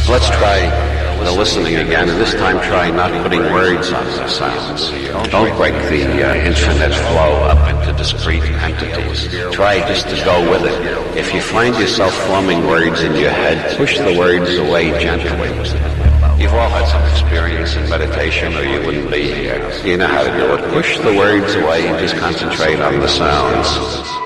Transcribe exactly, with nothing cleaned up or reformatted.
Let's try the listening again, and this time try not putting words on the sounds. Don't break the uh, infinite flow up into discrete entities. Try just to go with it. If you find yourself forming words in your head, push the words away gently. You've all had some experience in meditation or you wouldn't be here. You know how to do it. Push the words away and just concentrate on the sounds.